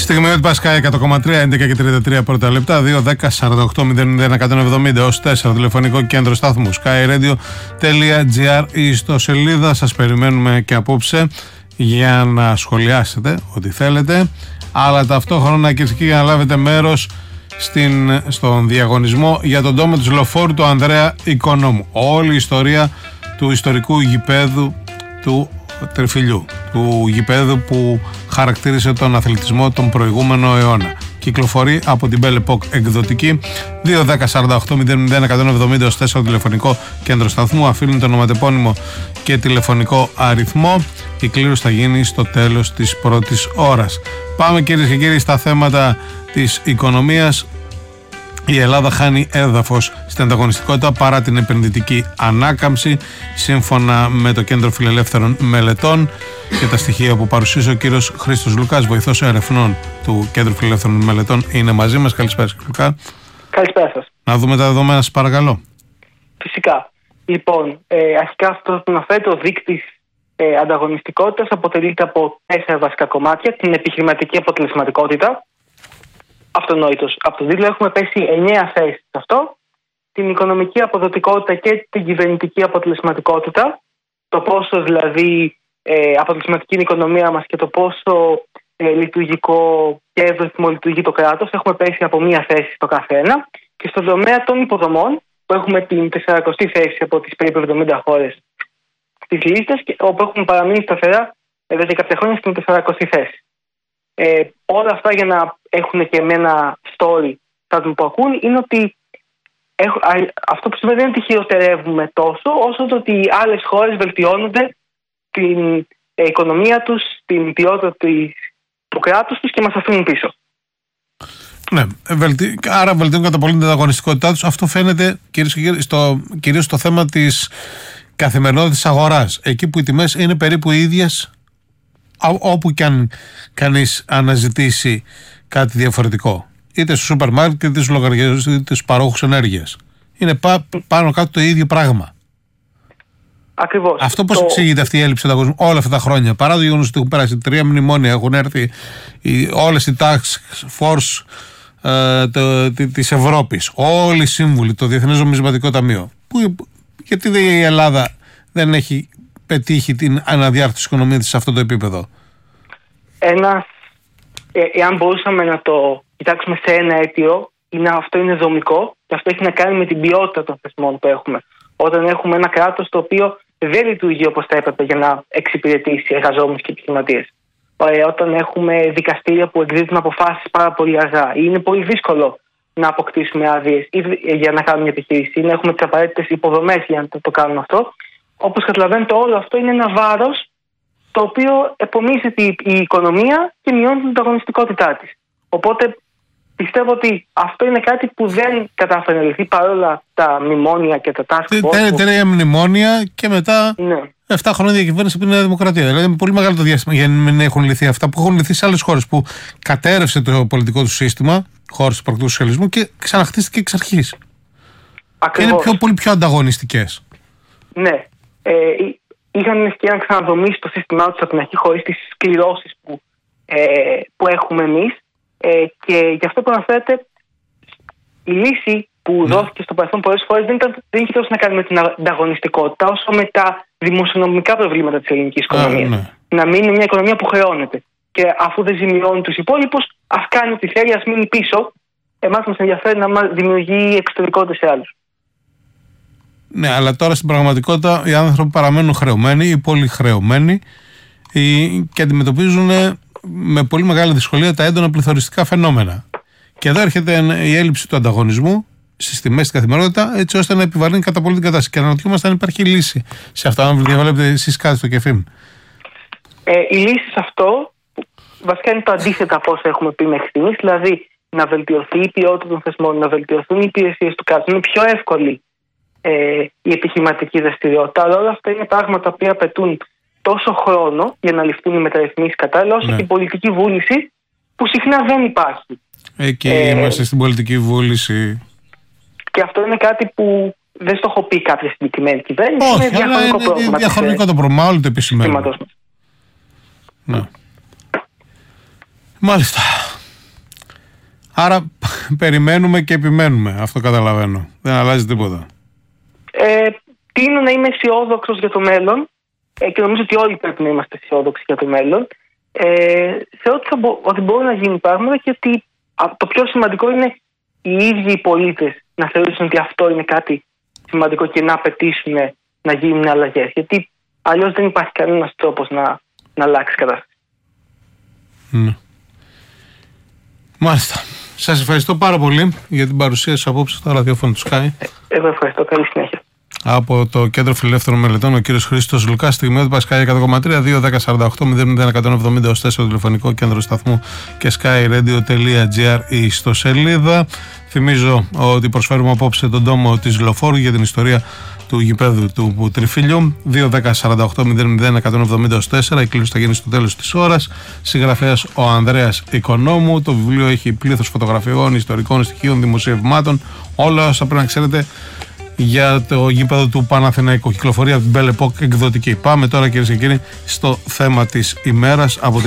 Στιγμιότυπα Πασκάη 100,3, 11 και 33 πρώτα λεπτά, 2-10-48-001-170 ως 4 τηλεφωνικό κέντρο σταθμού skyradio.gr. Η ιστοσελίδα σας περιμένουμε και απόψε για να σχολιάσετε ό,τι θέλετε, αλλά ταυτόχρονα και για να λάβετε μέρος στον διαγωνισμό για τον τόμο της λεωφόρου του Ανδρέα Οικονόμου. Όλη η ιστορία του ιστορικού γηπέδου του Τριφυλιού, του γηπέδου που χαρακτήρισε τον αθλητισμό τον προηγούμενο αιώνα. Κυκλοφορεί από την Belle Epoque εκδοτική. 2-10-48-001-170 ως 4 τηλεφωνικό κέντρο σταθμού. Αφήνουν το ονοματεπώνυμο και τηλεφωνικό αριθμό. Η κλήρωση θα γίνει στο τέλος της πρώτης ώρας. Πάμε κυρίες και κύριοι στα θέματα της οικονομίας. Η Ελλάδα χάνει έδαφος στην ανταγωνιστικότητα παρά την επενδυτική ανάκαμψη, σύμφωνα με το Κέντρο Φιλελεύθερων Μελετών και τα στοιχεία που παρουσίασε ο κύριος Χρήστος Λουκάς, βοηθός ερευνών του Κέντρου Φιλελεύθερων Μελετών, είναι μαζί μας. Καλησπέρα κύριε Λουκά. Καλησπέρα σας. Να δούμε τα δεδομένα σας παρακαλώ. Φυσικά. Λοιπόν, αρχικά αυτό που αναφέρεται, ο δείκτης ανταγωνιστικότητας αποτελείται από 4 βασικά κομμάτια. Την επιχειρηματική αποτελεσματικότητα. Αυτονόητος. Από τον τίτλο έχουμε πέσει 9 θέσεις σε αυτό. Την οικονομική αποδοτικότητα και την κυβερνητική αποτελεσματικότητα. Το πόσο δηλαδή αποτελεσματική είναι η οικονομία μας και το πόσο λειτουργικό και εύρυθμο λειτουργεί το κράτος. Έχουμε πέσει από 1 θέση στο κάθε ένα. Και στον τομέα των υποδομών, που έχουμε την 40η θέση από τις περίπου 70 χώρες της λίστας, όπου έχουμε παραμείνει σταθερά εδώ και κάποια χρόνια στην 40η θέση. Όλα αυτά για να έχουν και εμένα story θα μου που ακούν είναι ότι αυτό που σημαίνει δεν είναι ότι χειροτερεύουμε τόσο όσο το ότι άλλες χώρες βελτιώνονται την οικονομία τους, την ποιότητα του κράτους τους και μας αφήνουν πίσω. Ναι, άρα βελτιώνουν κατά πολύ την ανταγωνιστικότητά τους. Αυτό φαίνεται κυρίως στο θέμα της καθημερινότητας της αγοράς. Εκεί που οι τιμές είναι περίπου οι ίδιες, όπου και αν κανείς αναζητήσει κάτι διαφορετικό, είτε στο σούπερ μάρκετ είτε στους λογαριασμούς είτε στους παρόχους ενέργειας, είναι πάνω κάτω το ίδιο πράγμα. Ακριβώς. Αυτό πώς εξηγείται αυτή η έλλειψη ανταγωνισμού όλα αυτά τα χρόνια, παρά το γεγονός ότι έχουν περάσει 3 μνημόνια, έχουν έρθει όλες οι tax force της Ευρώπης, όλοι οι σύμβουλοι, το Διεθνές Νομισματικό Ταμείο, γιατί η Ελλάδα δεν έχει πετύχει την αναδιάρθρωση της οικονομίας της σε αυτό το επίπεδο? Εάν μπορούσαμε να το κοιτάξουμε σε ένα αίτιο, αυτό είναι δομικό και αυτό έχει να κάνει με την ποιότητα των θεσμών που έχουμε. Όταν έχουμε ένα κράτος το οποίο δεν λειτουργεί όπως θα έπρεπε για να εξυπηρετήσει εργαζόμενους και επιχειρηματίες. Όταν έχουμε δικαστήρια που εκδίδουν αποφάσεις πάρα πολύ αργά, είναι πολύ δύσκολο να αποκτήσουμε άδειες για να κάνουμε μια επιχείρηση ή να έχουμε τις απαραίτητες υποδομές για να το κάνουμε αυτό. Όπως καταλαβαίνετε, όλο αυτό είναι ένα βάρος το οποίο επομίζεται η οικονομία και μειώνει την ανταγωνιστικότητά της. Οπότε πιστεύω ότι αυτό είναι κάτι που δεν κατάφερε να λυθεί παρόλα τα μνημόνια και τα task force. 3 μνημόνια και μετά 7 χρόνια διακυβέρνηση από τη Νέα Δημοκρατία. Δηλαδή είναι πολύ μεγάλο το διάστημα για να μην έχουν λυθεί αυτά που έχουν λυθεί σε άλλες χώρες που κατέρευσε το πολιτικό του σύστημα, χώρες του πρακτικού σοσιαλισμού, και ξαναχτίστηκε εξ αρχής. Είναι πολύ πιο ανταγωνιστικές. Ναι. Είχαν την ευκαιρία να ξαναδομήσει το σύστημά τους από την αρχή χωρίς τις σκληρώσεις που έχουμε εμείς. Και γι' αυτό που αναφέρεται, η λύση που δόθηκε στο παρελθόν πολλές φορές δεν είχε τόσο να κάνει με την ανταγωνιστικότητα όσο με τα δημοσιονομικά προβλήματα της ελληνικής οικονομίας. Να μην είναι μια οικονομία που χρεώνεται. Και αφού δεν ζημιώνει τους υπόλοιπους, ας κάνει ό,τι θέλει, ας μείνει πίσω. Εμάς μας ενδιαφέρει να δημιουργεί εξωτερικότητες σε άλλους. Ναι, αλλά τώρα στην πραγματικότητα οι άνθρωποι παραμένουν χρεωμένοι ή πολύ χρεωμένοι και αντιμετωπίζουν με πολύ μεγάλη δυσκολία τα έντονα πληθωριστικά φαινόμενα. Και εδώ έρχεται η έλλειψη του ανταγωνισμού στις τιμές στην καθημερινότητα, έτσι ώστε να επιβαρύνει κατά πολύ την κατάσταση. Και αναρωτιόμαστε αν υπάρχει λύση σε αυτά. Αν διαβάλλετε εσείς κάτι στο κεφίν. Η λύση σε αυτό βασικά είναι το αντίθετο από όσο έχουμε πει μέχρι στιγμής, δηλαδή να βελτιωθεί η ποιότητα των θεσμών, να βελτιωθούν οι υπηρεσίες του κράτους. Είναι πιο εύκολη η επιχειρηματική δραστηριότητα, αλλά όλα αυτά είναι πράγματα που απαιτούν τόσο χρόνο για να ληφθούν οι μεταρρυθμίσεις κατάλληλα, όσο και η πολιτική βούληση που συχνά δεν υπάρχει. Εκεί είμαστε στην πολιτική βούληση. Και αυτό είναι κάτι που δεν στο έχω πει κάποια συγκεκριμένη κυβέρνηση. Όχι, είναι διαχρονικό πρόβλημα. Διαχρονικό το πρόβλημα, όλοι το επισημαίνουν. Ναι. Μάλιστα. Άρα περιμένουμε και επιμένουμε. Αυτό καταλαβαίνω. Δεν αλλάζει τίποτα. Τείνω να είμαι αισιόδοξος για το μέλλον και νομίζω ότι όλοι πρέπει να είμαστε αισιόδοξοι για το μέλλον. Θεωρώ ότι μπορεί να γίνει πράγματα και ότι το πιο σημαντικό είναι οι ίδιοι οι πολίτες να θεωρήσουν ότι αυτό είναι κάτι σημαντικό και να απαιτήσουν να γίνουν αλλαγές. Γιατί αλλιώς δεν υπάρχει κανένας τρόπος να αλλάξει η κατάσταση. Ναι. Μάλιστα. Σας ευχαριστώ πάρα πολύ για την παρουσία σας απόψε στο ραδιόφωνο του Sky. Εγώ ευχαριστώ. Καλή συνέχεια. Από το Κέντρο Φιλελεύθερων Μελετών, ο κύριος Χρήστος Λουκάς, στιγμιότυπα Sky 100,3, 2-10-48-001-170 στο τηλεφωνικό κέντρο σταθμού και skyradio.gr η ιστοσελίδα. Θυμίζω ότι προσφέρουμε απόψε τον τόμο της Λοφόρου για την ιστορία του γηπέδου του Τριφύλιου. 2-10-48-001-170 η κλήρωση θα γίνει στο τέλος της ώρας. Συγγραφέας ο Ανδρέας Οικονόμου. Το βιβλίο έχει πλήθος φωτογραφιών, ιστορικών στοιχείων, δημοσιευμάτων, όλα όσα πρέπει να ξέρετε για το γήπεδο του Παναθηναϊκού. Κυκλοφορεί από την Belle Epoque εκδοτική. Πάμε τώρα, κυρίες και κύριοι, στο θέμα της ημέρας από